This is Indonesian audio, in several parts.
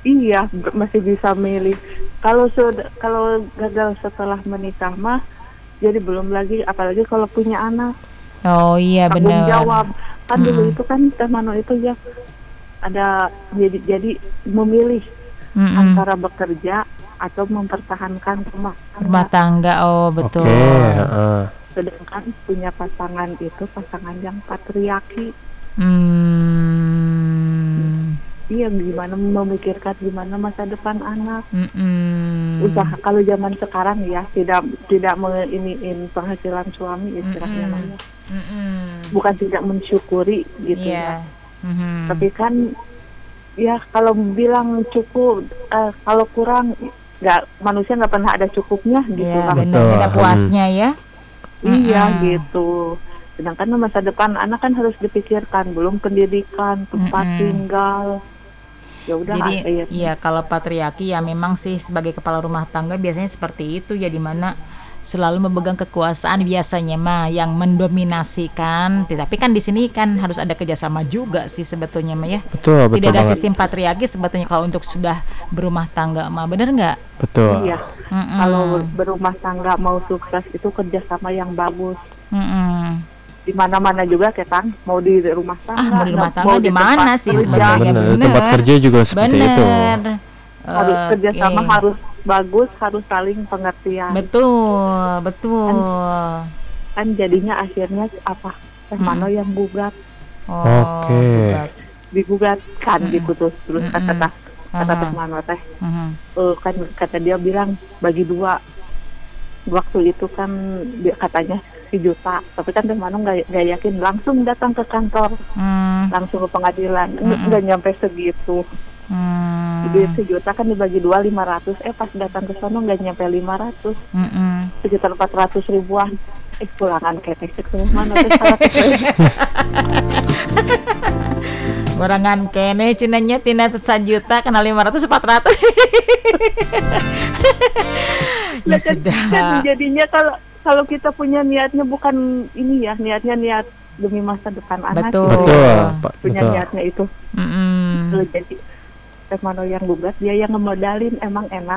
Iya, masih bisa milih. Kalau gagal setelah menikah mah, jadi belum lagi, apalagi kalau punya anak, Oh iya tanggung bener. jawab. Kan dulu Mm-mm. itu kan Teh Mano itu ya ada, jadi memilih Mm-mm. antara bekerja atau mempertahankan rumah Rumah tangga. tangga, oh Oke, betul. heeh. Sedangkan punya pasangan itu pasangan yang patriarki. Hmm. Iya, gimana memikirkan gimana masa depan anak. Mm-mm. Usaha kalau zaman sekarang ya tidak tidak iniin penghasilan suami istilahnya Mm-mm. namanya. Mm-mm. Bukan tidak mensyukuri gitu ya. Iya. Mhm. Tapi kan ya kalau bilang cukup, kalau kurang, nggak, manusia nggak pernah ada cukupnya Iya gitulah. benar, Betul. tidak puasnya ya. Iya Mm-mm. gitu. Sedangkan masa depan anak kan harus dipikirkan, belum pendidikan, tempat Mm-mm. tinggal. Ya udah, Jadi ya. ya kalau patriarki ya memang sih sebagai kepala rumah tangga biasanya seperti itu ya, di mana selalu memegang kekuasaan biasanya mah yang mendominasikan. Tapi kan di sini kan harus ada kerjasama juga sih sebetulnya mah ya. Betul, Tidak betul ada banget. sistem patriarki sebetulnya kalau untuk sudah berumah tangga mah, bener nggak? Betul. Iya. Kalau Mm-mm. berumah tangga mau sukses itu kerjasama yang bagus. Mm-mm. Di mana-mana juga Ketang, mau di rumah Mau tangga, di rumah mau tangga di di tempat mana sih kerja, sebetulnya, Benar, bener. tempat kerja juga seperti itu. Bener. harus Oke. kerjasama, harus bagus, harus saling pengertian. Betul, betul. Kan jadinya akhirnya apa? Teh Mano yang gugat, Oh, Oke. gugat. digugat kan diputus terus kata Teh Aha. Mano teh, Mhm. kan kata dia bilang bagi dua. Waktu itu kan dia katanya si juta, tapi kan Teh Mano nggak yakin, langsung datang ke kantor, Hmm. langsung ke pengadilan, nggak nyampe segitu. Jadi Hmm. sejuta kan dibagi dua 500, pas datang ke sono nggak nyampe 500, Mm-mm. sekitar 400 ribuan. Pulangan ketek ke mana teh salah teh. Barangan kene cenanya tina 1 juta kena 500 400. Ya Lah kan sudah. jadinya kalau kalau kita punya niatnya bukan ini ya, niatnya niat demi masa depan anak, Betul. gitu. Betul, Pak. Punya Betul. niatnya itu. Mm-mm. Jadi Teh Mano yang gugat, dia yang ngemodalin, emang enak.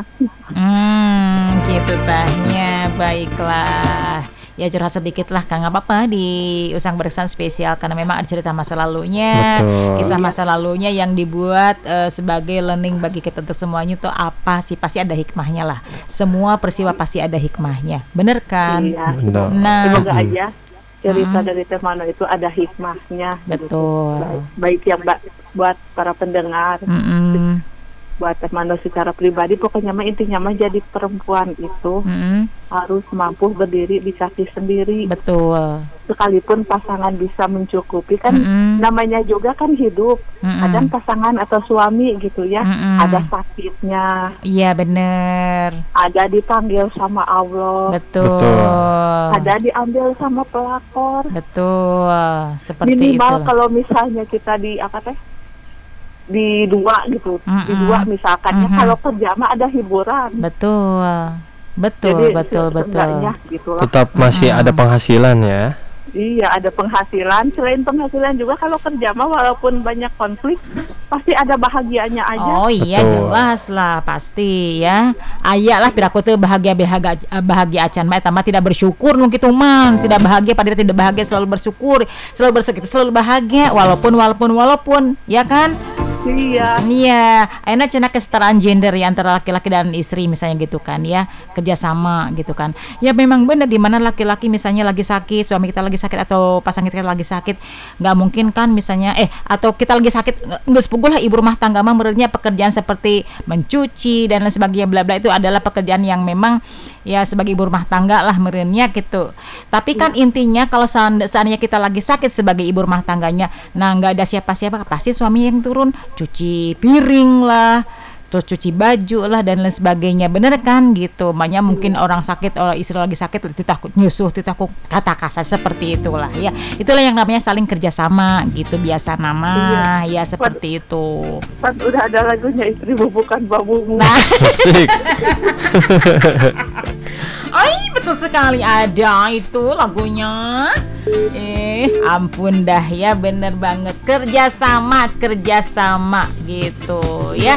Gitu tanya. Baiklah. Ya curhat sedikit lah Kang, nggak apa-apa di Usang Berkesan spesial karena memang ada cerita masa lalunya, Betul. kisah masa lalunya yang dibuat sebagai learning bagi kita untuk semuanya tuh apa sih, pasti ada hikmahnya lah. Semua peristiwa pasti ada hikmahnya, bener kan? Iya. Betul. Nah, Semoga aja cerita dari Teh Mano itu ada hikmahnya. betul. Gitu. Baik ya Mbak, buat para pendengar, Mm-mm. buat Teh Mano secara pribadi, pokoknya mah intinya mah jadi perempuan itu Mm-mm. harus mampu berdiri di kaki sendiri. Betul. Sekalipun pasangan bisa mencukupi, kan Mm-mm. namanya juga kan hidup. Mm-mm. Kadang pasangan atau suami gitu ya, Mm-mm. ada sakitnya, Iya bener. ada dipanggil sama Allah, Betul. ada diambil sama pelakor. Betul. Seperti Minimal itu. kalau misalnya kita di apa teh, di dua gitu, di Mm-mm. dua misalkannya, Mhm. kalau kerja mah ada hiburan. Betul. Betul, Jadi betul, betul. seenggaknya gitulah. Tetap masih ada penghasilan ya. Iya, ada penghasilan. Selain penghasilan juga kalau kerja mah walaupun banyak konflik, pasti ada bahagianya aja. Oh iya, Betul. jelas lah pasti ya. Aya lah piraku teu bahagia acan mah eta mah tidak bersyukur nu kitu mah. Tidak bahagia pada tidak bahagia, selalu bersyukur. Selalu bersyukur itu selalu bahagia walaupun ya kan? Iya. Iya, ayeuna cenah kesetaraan gender ya antara laki-laki dan istri misalnya gitu kan ya, kerjasama gitu kan. Ya memang benar, di mana laki-laki misalnya lagi sakit, suami kita lagi sakit atau pasangan kita lagi sakit, nggak mungkin kan misalnya atau kita lagi sakit geus puguh lah ibu rumah tangga mah menurutnya pekerjaan seperti mencuci dan lain sebagainya bla bla itu adalah pekerjaan yang memang ya sebagai ibu rumah tangga lah menurutnya gitu. Tapi kan intinya kalau seandainya kita lagi sakit sebagai ibu rumah tangganya, nah nggak ada siapa-siapa, pasti suami yang turun cuci piring lah, terus cuci baju lah dan lain sebagainya, bener kan gitu. Makanya mungkin orang sakit, orang istri lagi sakit itu takut nyusuh, itu takut kata kasar seperti itulah ya. Itulah yang namanya saling kerjasama gitu biasa nama ya seperti itu. Kan udah ada lagunya, istrimu bukan babumu. Nah, Asik. betul sekali ada itu lagunya. Ampun dah ya, bener banget, kerjasama gitu.